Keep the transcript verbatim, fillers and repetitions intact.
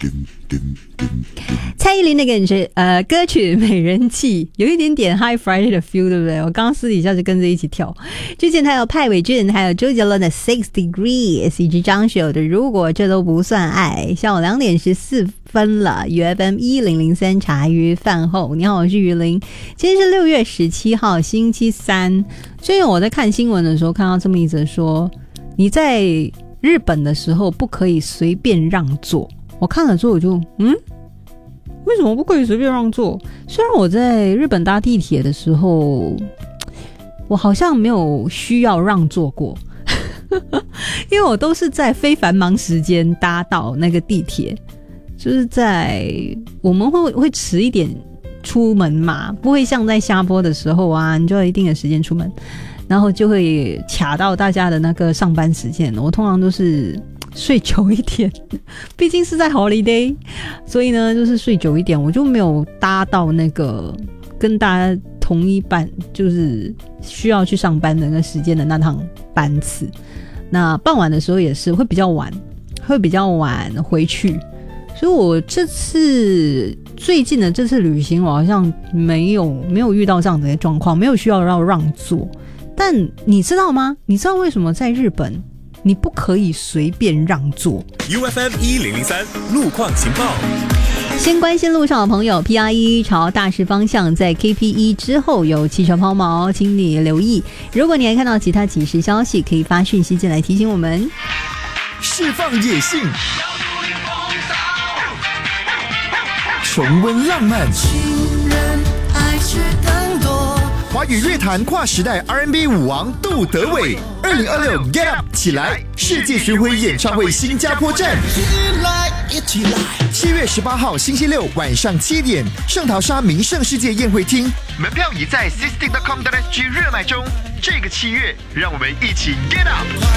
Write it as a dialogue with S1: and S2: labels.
S1: 蔡依林的歌曲，呃，歌曲《美人计》有一点点 High Friday 的 feel， 对不对？我刚刚私底下就跟着一起跳。之前还有派伟俊，还有周杰伦的 Six Degrees， 以及张学友的如果这都不算爱。下午两点十四分了 ，U F M 一零零三茶余饭后，你好，我是于林。今天是六月十七号，星期三。最近我在看新闻的时候，看到这么一则说，你在日本的时候不可以随便让座。我看了之后我就嗯。为什么不可以随便让座？虽然我在日本搭地铁的时候，我好像没有需要让座过，因为我都是在非繁忙时间搭到那个地铁，就是在我们会会迟一点出门嘛，不会像在下坡的时候啊，你就要一定的时间出门，然后就会卡到大家的那个上班时间。我通常都是睡久一点，毕竟是在 holiday， 所以呢就是睡久一点，我就没有搭到那个跟大家同一班，就是需要去上班的那个时间的那趟班次。那傍晚的时候也是会比较晚，会比较晚回去，所以我这次最近的这次旅行，我好像没有没有遇到这样子的状况，没有需要要让座。但你知道吗？你知道为什么在日本你不可以随便让座
S2: ？U F M 一零零三路况情报。
S1: 先关心路上的朋友 ，P R 一 朝大势方向，在 K P 一 之后有汽车抛锚，请你留意。如果你还看到其他即时消息，可以发讯息进来提醒我们。
S3: 释放野性，重温浪漫，
S4: 情人爱是更多。
S3: 华语乐坛跨时代 R and B 舞王杜德伟，二零二六 Get Up 起来世界巡回演唱会新加坡站，七月十八号星期六晚上七点，圣淘沙名胜世界宴会厅，门票已在 system dot com dot s g 热卖中。这个七月，让我们一起 Get Up。